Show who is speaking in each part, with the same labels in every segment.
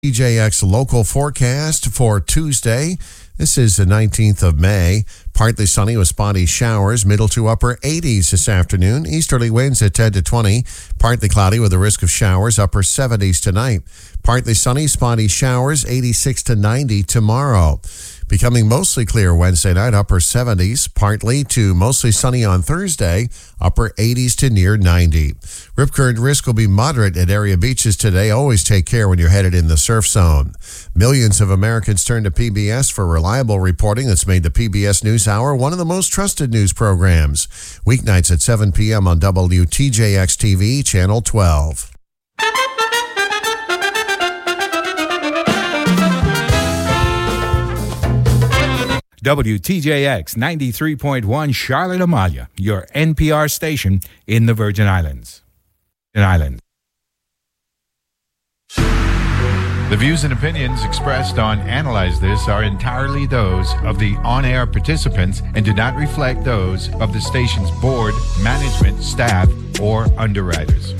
Speaker 1: TJX local forecast for Tuesday. This is the 19th of May. Partly sunny with spotty showers, middle to upper 80s this afternoon. Easterly winds at 10 to 20. Partly cloudy with a risk of showers, upper 70s tonight. Partly sunny, spotty showers, 86 to 90 tomorrow. Becoming mostly clear Wednesday night, upper 70s. Partly to mostly sunny on Thursday, upper 80s to near 90. Rip current risk will be moderate at area beaches today. Always take care when you're headed in the surf zone. Millions of Americans turn to PBS for reliable reporting that's made the PBS NewsHour one of the most trusted news programs. Weeknights at 7 p.m. on WTJX TV, Channel 12.
Speaker 2: WTJX 93.1 Charlotte Amalia, your NPR station in the Virgin Islands. The
Speaker 3: views and opinions expressed on Analyze This are entirely those of the on-air participants and do not reflect those of the station's board, management, staff, or underwriters.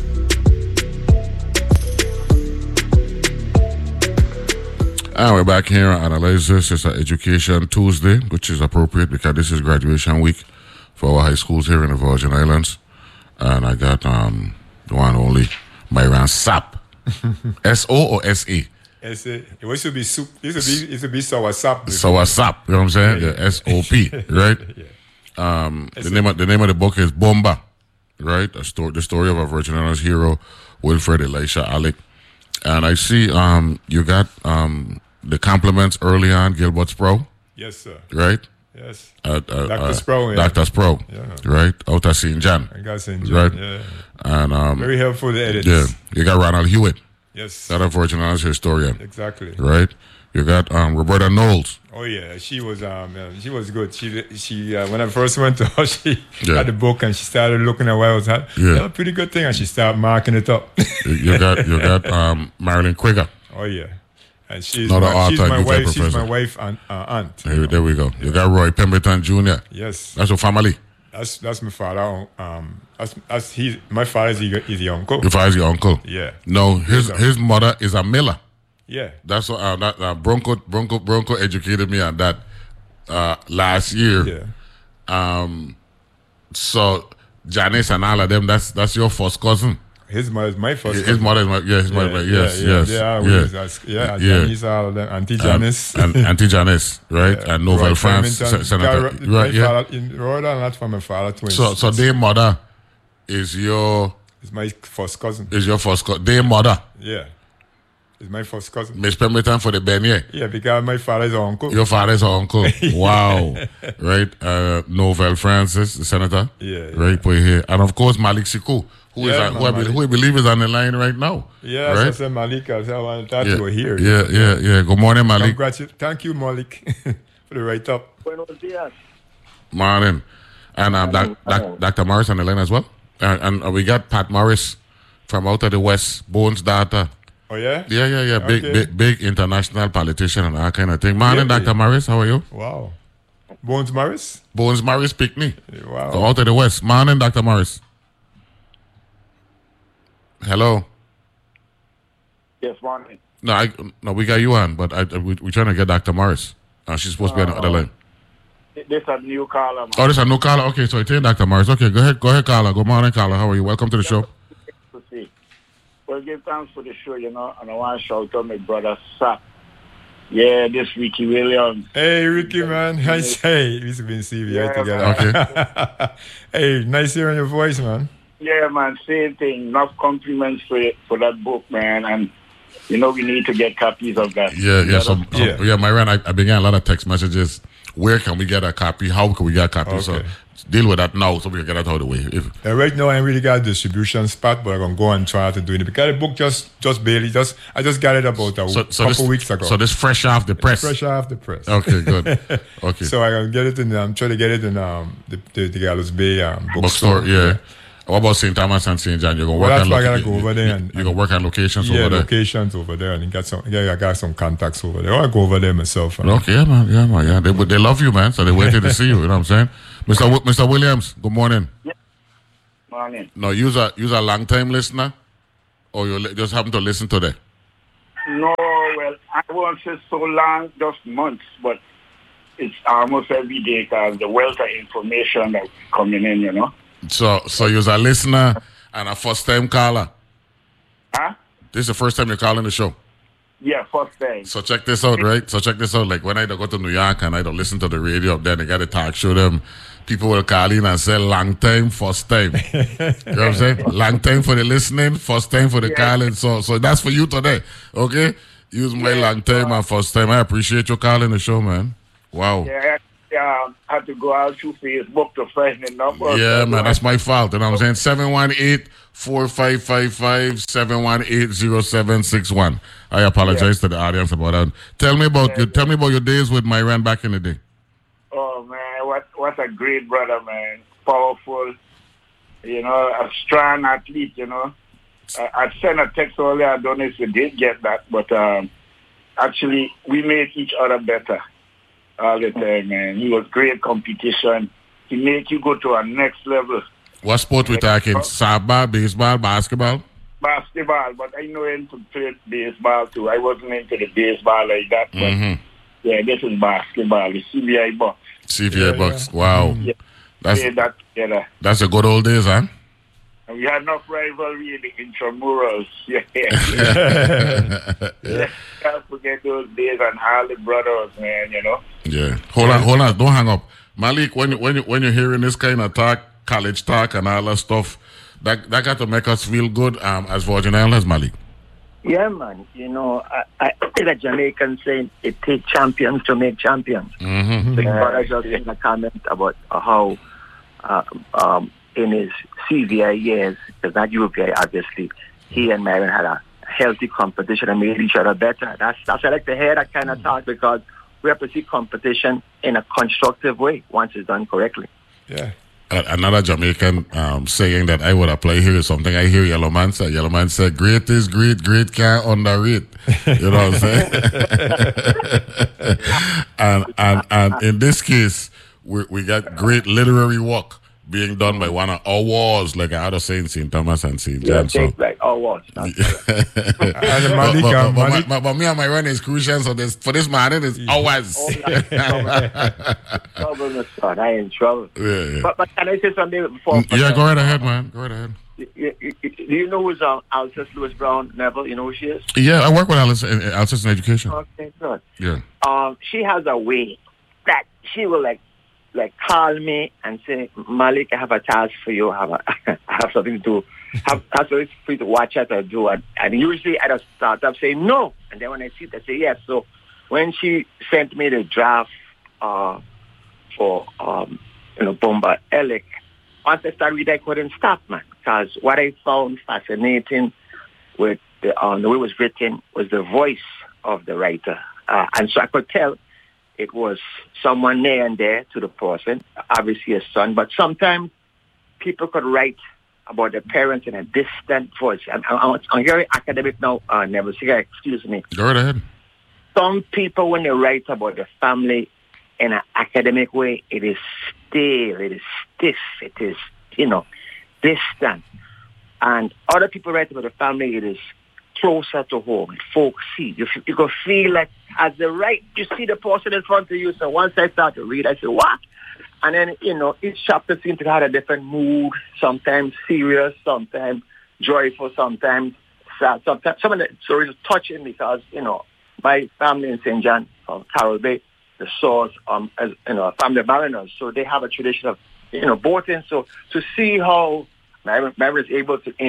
Speaker 4: And we're back here on Analyze This. It's an Education Tuesday, which is appropriate because this is graduation week for our high schools here in the Virgin Islands. And I got the one only, Myron Sap. S-O or S-A?
Speaker 5: S-A. It should be soup. It should be sour sap.
Speaker 4: Sour sap, you know what I'm saying?
Speaker 5: Yeah.
Speaker 4: The S-O-P, right?
Speaker 5: Yeah.
Speaker 4: The name of the book is Bomba, right? The story of a Virgin Islands hero, Wilfred Elisha Alec. And I see you got the compliments early on, Gilbert Sproul.
Speaker 5: Yes, sir.
Speaker 4: Right?
Speaker 5: Yes.
Speaker 4: Dr.
Speaker 5: Sproul. Yeah.
Speaker 4: Dr. Sproul.
Speaker 5: Yeah.
Speaker 4: Right? Out of St. John.
Speaker 5: I got St. John.
Speaker 4: Right?
Speaker 5: Yeah.
Speaker 4: And
Speaker 5: very helpful to edit.
Speaker 4: Yeah. You got Ronald Hewitt.
Speaker 5: Yes.
Speaker 4: That a Virgin Islands historian.
Speaker 5: Exactly.
Speaker 4: Right? You got Roberta Knowles.
Speaker 5: Oh yeah, she was good. She when I first went to her, she had the book and she started looking at what I was at.
Speaker 4: Yeah.
Speaker 5: That was a pretty good thing, and she started marking it up.
Speaker 4: you got Marilyn Quigger.
Speaker 5: Oh yeah, and she's
Speaker 4: Not
Speaker 5: my
Speaker 4: an
Speaker 5: wife. She's
Speaker 4: professor.
Speaker 5: my wife and aunt.
Speaker 4: There we go. You got Roy Pemberton Jr.
Speaker 5: Yes,
Speaker 4: that's your family.
Speaker 5: That's my father. My father is the uncle.
Speaker 4: Your father is your uncle.
Speaker 5: Yeah.
Speaker 4: No, his mother is a miller.
Speaker 5: Yeah.
Speaker 4: That's what Bronco educated me on that last year.
Speaker 5: Yeah.
Speaker 4: So Janice and all of them, that's your first cousin.
Speaker 5: His mother is my first.
Speaker 4: His mother is my yes.
Speaker 5: Janice, all of them, Auntie Janice,
Speaker 4: and Auntie Janice, right? And Novel France, Senator, right?
Speaker 5: Yeah. Rhode Island from my father twins.
Speaker 4: So their mother is
Speaker 5: my first cousin.
Speaker 4: Is your first cousin? Their mother.
Speaker 5: Yeah. Is my first cousin.
Speaker 4: Miss Pemberton for the beignet.
Speaker 5: Yeah, because my father is uncle.
Speaker 4: Your father is uncle. Wow. Right? Novel Francis, the senator.
Speaker 5: Yeah.
Speaker 4: Right, put here. And of course Malik Siku, who I believe is on the line right now.
Speaker 5: Yeah,
Speaker 4: right?
Speaker 5: I said Malik. I thought you were here.
Speaker 4: Yeah. Good morning, Malik.
Speaker 5: Thank you, Malik, for the write-up.
Speaker 6: Buenos dias.
Speaker 4: Morning. And Dr. Morris on the line as well. And we got Pat Morris from out of the West, Bones' daughter.
Speaker 5: Oh, yeah?
Speaker 4: Yeah.
Speaker 5: Okay.
Speaker 4: Big international politician and that kind of thing. Morning, Dr. Morris. How are you?
Speaker 5: Wow. Bones Morris?
Speaker 4: Bones Morris Pickney.
Speaker 5: Wow.
Speaker 4: So out of the West. Morning, Dr. Morris. Hello.
Speaker 6: Yes, morning.
Speaker 4: No, we got you on, but we're trying to get Dr. Morris. She's supposed to be on the other line.
Speaker 6: This is a new caller, man.
Speaker 4: Oh, this is a new caller? Okay, so it's Dr. Morris. Okay, go ahead, caller. Good morning, caller. How are you? Welcome to the show.
Speaker 6: Well, give thanks for the show, and I want to shout out my brother, Sap. Yeah, this Ricky Williams.
Speaker 5: Hey, Ricky, man. Hey, we've been seeing you together.
Speaker 4: Okay.
Speaker 5: Hey, nice hearing your voice, man.
Speaker 6: Yeah, man, same thing. Enough compliments for that book, man, and we need to get copies of that.
Speaker 4: Yeah, Myron, I began a lot of text messages. Where can we get a copy? How can we get a copy?
Speaker 5: Okay.
Speaker 4: So deal with that now so we can get that out of the way.
Speaker 5: Right now, I ain't really got a distribution spot, but I'm going to go and try to do it. Because the book I just got it about couple weeks ago.
Speaker 4: So this fresh off the press?
Speaker 5: Fresh off the press.
Speaker 4: Okay, good. Okay.
Speaker 5: So I'm trying to get it in the Gallows Bay
Speaker 4: bookstore. Yeah. What about St. Thomas and St. John? You're going to work
Speaker 5: that's why I gotta go over there.
Speaker 4: You're going to work on locations over there?
Speaker 5: Yeah, locations over there. And I got some contacts over there. I want to go over there myself.
Speaker 4: Okay, yeah, man. They love you, man. So they waited to see you. You know what I'm saying? Mr. Williams, good morning.
Speaker 6: Yeah. Morning.
Speaker 4: No, you're a long-time listener? Or you just happen to listen today?
Speaker 6: No, well, I won't say so long, just months, but it's almost every day because the wealth of information that's coming in, you know.
Speaker 4: So you're a listener and a first-time caller?
Speaker 6: Huh?
Speaker 4: This is the first time you're calling the show?
Speaker 6: Yeah, first time.
Speaker 4: So check this out, right? So check this out. Like when I go to New York and I don't listen to the radio up there, they got a talk show them. People will call in and say, long time, first time. You know what I'm saying? Long time for the listening, first time for the calling. So that's for you today, okay? Use my long time and first time. I appreciate you calling the show, man. Wow.
Speaker 6: Yeah, I had to go out to Facebook to find the number.
Speaker 4: Yeah, man, that's my fault. And I'm saying 718-4555-718-0761. I apologize to the audience about that. Tell me about your days with Myron back in the day.
Speaker 6: Oh man, what a great brother, man. Powerful, you know, a strong athlete, you know. I sent a text earlier, I don't know if you did get that, but actually we made each other better all the time, man. He was great competition. He made you go to a next level.
Speaker 4: What sport we talking? Softball, baseball, basketball?
Speaker 6: Basketball, but I know him to play baseball too. I wasn't into the baseball like that, but yeah, this is basketball, the CVI Bucks.
Speaker 4: CVI Bucks, wow.
Speaker 6: Yeah.
Speaker 4: That's the good old days, huh?
Speaker 6: And we had enough rivalry in the intramurals. Yeah. Can't forget those days and all the brothers, man, you know.
Speaker 4: Yeah. Hold on, don't hang up. Malik, when you're hearing this kind of talk, college talk and all that stuff, that got to make us feel good as Virgin Islands, Malik.
Speaker 7: Yeah, man. You know, I hear a Jamaican saying it takes champions to make champions. But I just made a comment about how in his CVI years, because not UVI, obviously, he and Myron had a healthy competition and made each other better. That's I like to hear that kind of talk because we have to see competition in a constructive way once it's done correctly.
Speaker 5: Yeah.
Speaker 4: Another Jamaican saying that I would apply here is something I hear Yellow Man say. Yellow Man said, great is great, great can't underrate. You know what I'm saying? and in this case, we got great literary work being done by one of our wars, like I was saying, St. Thomas and St. John.
Speaker 7: Yeah, like our wars.
Speaker 4: But me and my run is crucial, so for this man, it is ours.
Speaker 7: I ain't in trouble.
Speaker 4: Yeah.
Speaker 7: But can I say something before?
Speaker 4: Yeah, go right ahead, man. Go right ahead.
Speaker 7: Do you know who's Alcest Lewis Brown, Neville? You know who she is?
Speaker 4: Yeah, I work with Alcest in education.
Speaker 7: Okay, good.
Speaker 4: Yeah.
Speaker 7: She has a way that she will like call me and say, Malik, I have a task for you. I have something to do. Have something for you to watch out or do. And usually I just start up saying no. And then when I see it, I say yes. So when she sent me the draft for Bomba Ellick, once I started reading, I couldn't stop, man. Because what I found fascinating with the way it was written was the voice of the writer. And so I could tell it was someone near and there to the person, obviously a son. But sometimes people could write about their parents in a distant voice. I'm very academic now, Neville. Excuse me.
Speaker 4: Go right ahead.
Speaker 7: Some people, when they write about their family in an academic way, it is stale, it is stiff, it is, distant. And other people write about the family, it is closer to home, folksy. You can feel like as the right, you see the person in front of you. So once I start to read, I say, what? And then, each chapter seems to have a different mood, sometimes serious, sometimes joyful, sometimes sad. Sometimes some of the stories are touching because, my family in St. John, from Carroll Bay, the source, as family of mariners. So they have a tradition of, boating. So to see how Myron is able to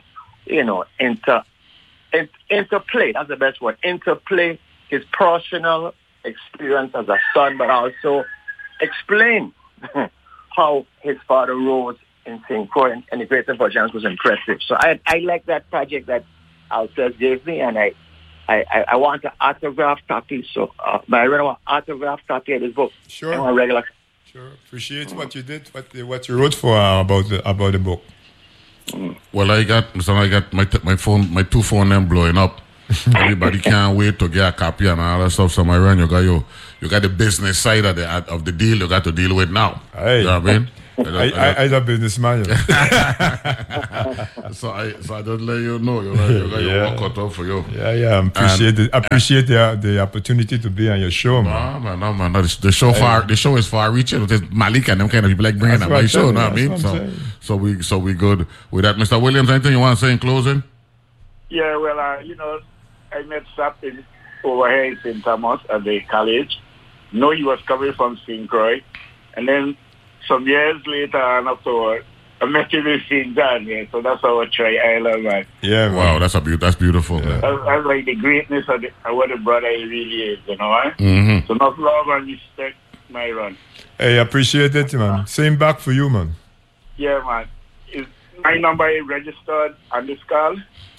Speaker 7: interplay, that's the best word, interplay his personal experience as a son, but also explain how his father rose in St. Croix and the Greater Virgin was impressive. So I like that project that Alcest gave me, and I want an autograph copy. So I want an autograph copy of this book.
Speaker 5: Sure.
Speaker 7: I want a regular.
Speaker 5: Sure. Appreciate what you did, what you wrote for about the book.
Speaker 4: Well, I got my phone, my two phone them blowing up. Everybody can't wait to get a copy and all that stuff. So my run, you got the business side of the deal you got to deal with now.
Speaker 5: Hey.
Speaker 4: You know what I mean?
Speaker 5: I'm a businessman.
Speaker 4: So I just let you know. You're work cut out for you.
Speaker 5: Yeah. Appreciate the opportunity to be on your show, man.
Speaker 4: No, man. The show is far reaching. There's Malik and them kind of people like bringing them my show. Know what I mean? So we good with that. Mr. Williams, anything you want to say in closing?
Speaker 6: Yeah, well, I met Sap over here in St. Thomas at the college. Know he was coming from St. Croix. And then some years later and afterward, I met him in St. John, so that's our Tri-Island, man.
Speaker 5: Yeah, man.
Speaker 4: Wow, that's beautiful. Yeah.
Speaker 6: That's like the greatness of what a brother he really is, you know, eh?
Speaker 4: Mm-hmm.
Speaker 6: So enough love and respect, my run.
Speaker 5: Hey, appreciate it, man. Same back for you, man.
Speaker 6: Yeah, man. Is my number registered on this call?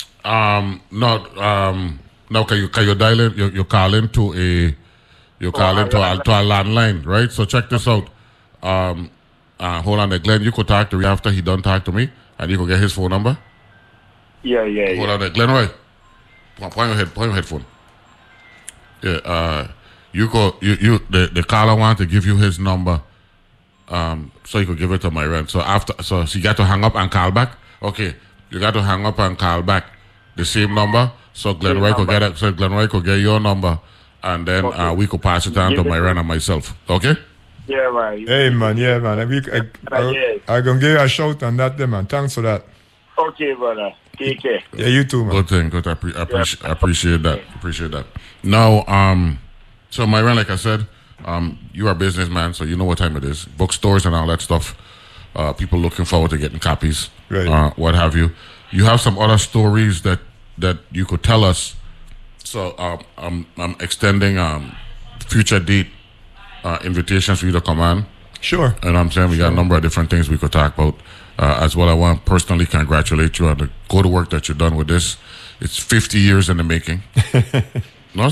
Speaker 4: No, can you dial in? You call into a landline, right? So check this out. Hold on there, Glenn. You could talk to me after he done talk to me, and you could get his phone number.
Speaker 6: Yeah.
Speaker 4: Hold on there, Glenn. Right? Point your headphone. Yeah. The caller want to give you his number. So you could give it to Myron. So you got to hang up and call back. Okay, you got to hang up and call back the same number. So Glenn Roy could get it. So Glenn Roy could get your number, and then we could pass it on to Myron and myself. Okay.
Speaker 6: Yeah, right.
Speaker 5: Hey, man. Yeah, man. I'm gonna give you a shout on that, man. Thanks for that.
Speaker 6: Okay, brother. Take care.
Speaker 5: Yeah, you too, man.
Speaker 4: Good thing. Good. I appreciate that. Appreciate that. Now, so Myron, like I said, you are a businessman, so you know what time it is. Bookstores and all that stuff. People looking forward to getting copies.
Speaker 5: Right.
Speaker 4: What have you? You have some other stories that you could tell us. So I'm extending future date invitations for you to come on.
Speaker 5: Sure.
Speaker 4: And I'm saying we got a number of different things we could talk about as well. I want to personally congratulate you on the good work that you've done with this. It's 50 years in the making. No.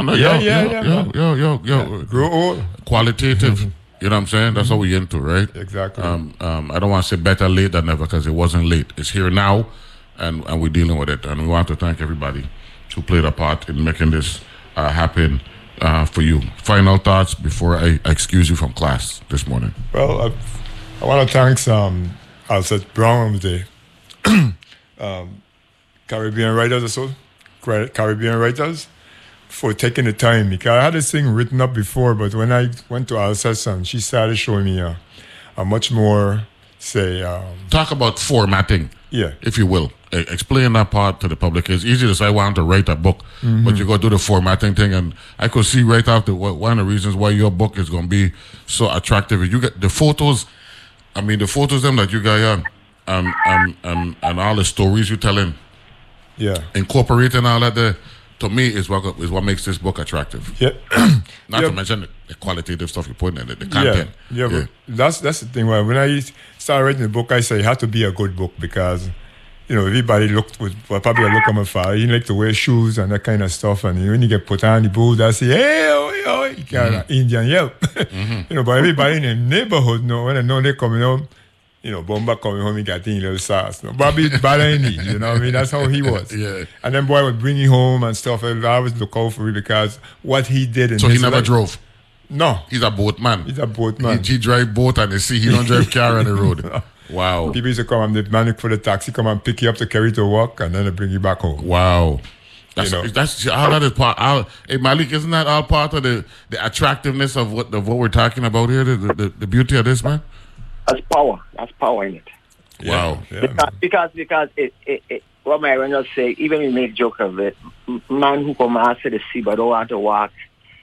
Speaker 4: Yo.
Speaker 5: Grow old.
Speaker 4: Qualitative. You know what I'm saying? That's what we into, right?
Speaker 5: Exactly.
Speaker 4: I don't want to say better late than never because it wasn't late. It's here now, and we're dealing with it. And we want to thank everybody who played a part in making this happen for you. Final thoughts before I excuse you from class this morning.
Speaker 5: Well, I want to thank Alcett Brown of the Caribbean Writers for taking the time, because I had this thing written up before, but when I went to Alcessa, she started showing me a much more,
Speaker 4: talk about formatting, if you will. Explain that part to the public. It's easy to say I want to write a book, but you got to do the formatting thing, and I could see right after one of the reasons why your book is going to be so attractive. You get the photos, the photos them that you got and all the stories you're telling, incorporating all that there. To me, is what makes this book attractive.
Speaker 5: Yeah.
Speaker 4: Not to mention the qualitative stuff you put in it, the content.
Speaker 5: Yeah. But that's the thing. When I started writing the book, I say it had to be a good book because, everybody probably look at my father. He like to wear shoes and that kind of stuff. And when you get put on the boots, I say, hey, you got Indian yelp. But everybody in the neighborhood when I know they're coming home, Bomba coming home, he got in little sauce. Bobby Balani, that's how he was.
Speaker 4: Yeah.
Speaker 5: And then boy would bring him home and stuff. I always look out for him because what he did in
Speaker 4: So he never drove?
Speaker 5: No.
Speaker 4: He's a boatman. He drive boat and he don't drive car on the road. Wow.
Speaker 5: People used to come and the man for the taxi come and pick you up to carry to work and then they bring you back home.
Speaker 4: Wow. That's all that is part. Hey Malik, isn't that all part of the attractiveness of what we're talking about here? The beauty of this, man?
Speaker 7: That's power. That's power in it.
Speaker 4: Wow.
Speaker 7: Yeah, because it what my friend just say, even we make joke of it, man who come out to the sea but don't want to walk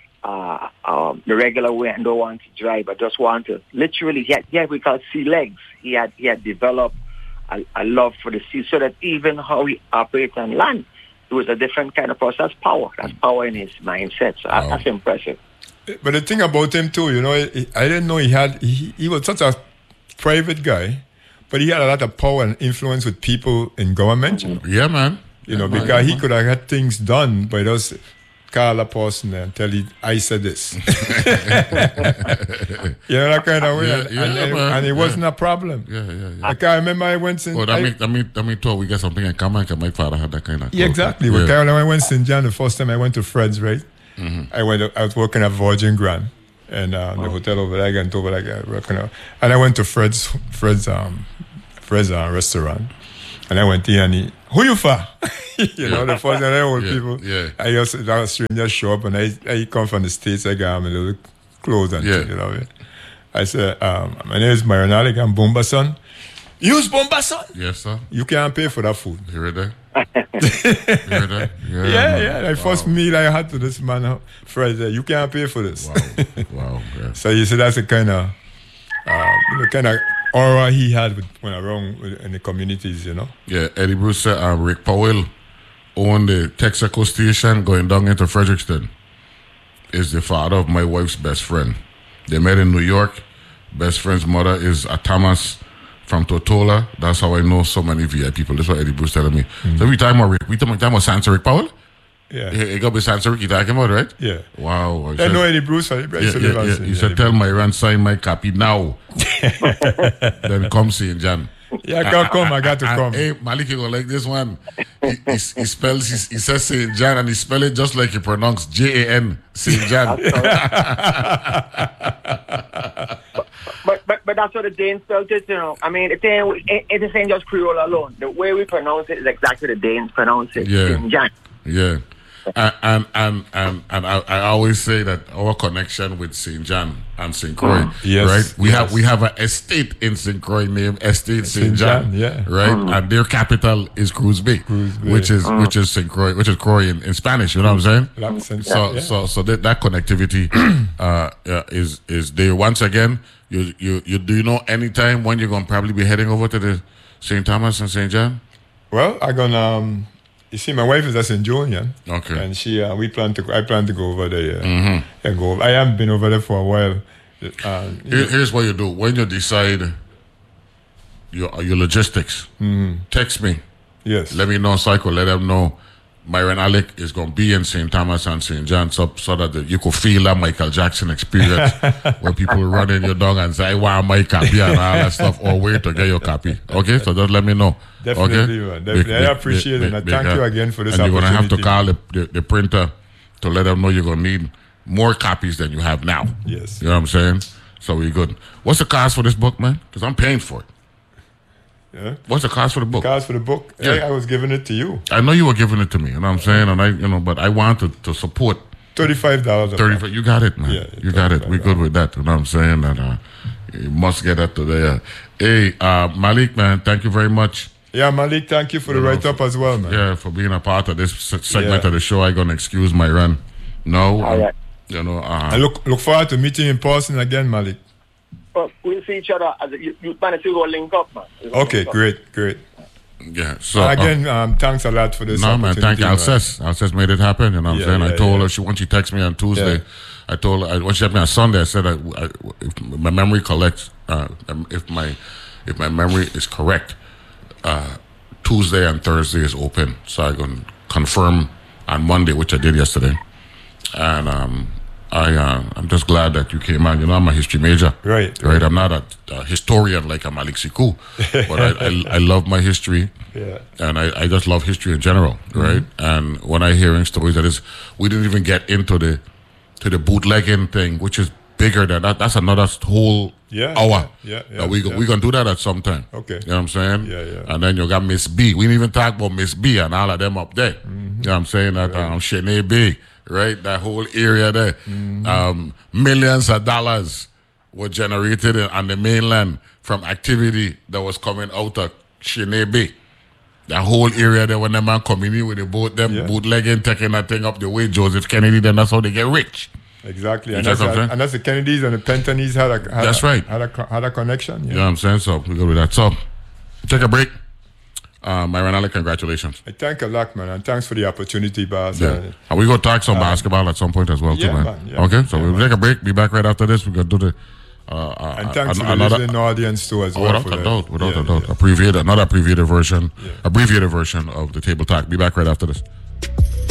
Speaker 7: the regular way and don't want to drive but just want to literally we call sea legs. He had developed a love for the sea so that even how he operates on land, it was a different kind of process. Power. That's power in his mindset. So that's impressive.
Speaker 5: But the thing about him too, I didn't know he was such a private guy, but he had a lot of power and influence with people in government.
Speaker 4: Yeah, man.
Speaker 5: Because he could have had things done by just call a person and tell you, I said this. That kind of way. And it wasn't a problem.
Speaker 4: Yeah.
Speaker 5: I remember I went in.
Speaker 4: Let me talk. We get something in common because my father had that kind of.
Speaker 5: Yeah, exactly. When I went to St. John the first time I went to Fred's, right? I was working at Virgin Grand. And the hotel over there, I went over there, working out. And I went to Fred's restaurant. And I went in and who you for? The first time old people.
Speaker 4: Yeah.
Speaker 5: I just, that was stranger show up and I come from the States, I got my little clothes and shit, I said, my name is Myron Alec, I'm Bombason. Use Bombason?
Speaker 4: Yes, sir.
Speaker 5: You can't pay for that food.
Speaker 4: You heard that? You heard that?
Speaker 5: Yeah. The first meal I had to this man, Fred, you can't pay for this.
Speaker 4: Wow. Yeah.
Speaker 5: So you see, that's the kind of aura he had when around in the communities,
Speaker 4: Yeah, Eddie Bruce said Rick Powell owned the Texaco station going down into Frederickston. Is the father of my wife's best friend. They met in New York. Best friend's mother is a Thomas from Totola. That's how I know so many VI people. That's what Eddie Bruce telling me. So every time we talk about Sansa Rick Powell?
Speaker 5: Yeah.
Speaker 4: It got to be Sansa Rick you're talking about, right?
Speaker 5: Yeah.
Speaker 4: Wow.
Speaker 5: I know Eddie Bruce.
Speaker 4: You said, tell Myron sign my copy now. Then come St. John.
Speaker 5: Yeah, I got to come.
Speaker 4: Hey, Malik, you go like this one. He says St. John and he spell it just like he pronounced Jan, St. John.
Speaker 7: But that's what the Danes felt it, I mean, it ain't just Creole alone. The way we pronounce it is exactly the Danes pronounce it. St. John.
Speaker 4: Yeah. And I always say that our connection with St. John and St. Croix, right? We have an estate in St. Croix named Estate St. John, right? And their capital is Cruz Bay, which is St. Croix, which is Croix in Spanish. You know what I'm saying? So that connectivity is there. Once again, you do you know anytime when you're gonna probably be heading over to the St. Thomas and St. John?
Speaker 5: Well, I'm gonna. You see, my wife is at St. Jonian.
Speaker 4: Okay.
Speaker 5: And I plan to go over there. And go. I haven't been over there for a while.
Speaker 4: Here's what you do. When you decide your logistics, text me.
Speaker 5: Yes.
Speaker 4: Let me know so I could let them know Myron Alec is going to be in St. Thomas and St. John so that you could feel that Michael Jackson experience when people run in your dog and say, I want my copy and all that stuff, or where to get your copy. Okay? So just let me know.
Speaker 5: Definitely, man. Definitely. I appreciate it. And thank you again for this
Speaker 4: opportunity. And you're going to have to call the printer to let them know you're going to need more copies than you have now.
Speaker 5: Yes.
Speaker 4: You know what I'm saying? So we're good. What's the cost for this book, man? Because I'm paying for it.
Speaker 5: Yeah.
Speaker 4: What's the cost for the book?
Speaker 5: The cost for the book?
Speaker 4: Yeah.
Speaker 5: I was giving it to you.
Speaker 4: I know you were giving it to me, you know what I'm saying? And but I wanted to support.
Speaker 5: $35.
Speaker 4: $35. You got it, man.
Speaker 5: Yeah,
Speaker 4: you got it. We're good with that. You know what I'm saying? And you must get that today. Hey, Malik, man, thank you very much.
Speaker 5: Yeah, Malik, thank you for the write-up as well, man.
Speaker 4: Yeah, for being a part of this segment of the show. I'm going to excuse my run. No.
Speaker 7: All right.
Speaker 5: I look forward to meeting you in person again, Malik.
Speaker 7: We'll see each other as you manage to go link up, man.
Speaker 5: Okay, great.
Speaker 4: Yeah. So
Speaker 5: again, thanks a lot for this.
Speaker 4: No, man, thank you. Alcest made it happen. You know what I'm saying? I told her when she texted me on Tuesday. I told her when she texted me on Sunday. I said if my memory collects, if my memory is correct, Tuesday and Thursday is open. So I'm gonna confirm on Monday, which I did yesterday, and I'm just glad that you came on. You know, I'm a history major.
Speaker 5: Right.
Speaker 4: I'm not a historian like a Malik Siku, but I love my history.
Speaker 5: Yeah.
Speaker 4: And I just love history in general, right? And when I hearing stories we didn't even get into the bootlegging thing, which is bigger than that. That's another whole hour. We're going to do that at some time.
Speaker 5: Okay.
Speaker 4: You know what I'm saying?
Speaker 5: Yeah.
Speaker 4: And then you got Miss B. We didn't even talk about Miss B and all of them up there. You know what I'm saying? That Shanae B. Right, that whole area there, millions of dollars were generated on the mainland from activity that was coming out of Shanae Bay. That whole area there, when the man coming in with the boat, them bootlegging, taking that thing up the way Joseph Kennedy, then that's how they get rich.
Speaker 5: Exactly, and that's the Kennedys and the Pentonese had a connection.
Speaker 4: You know what I'm saying? So we go with that. So take a break. Myron Alec, congratulations.
Speaker 5: I thank a lot, man, and thanks for the opportunity, boss.
Speaker 4: And we go talk some basketball at some point as well, too, man. Okay, so we'll take a break. Be back right after this. We're going to do the...
Speaker 5: and thanks to the listening audience, too, as well.
Speaker 4: Without a doubt. Another abbreviated version of the Table Talk. Be back right after this.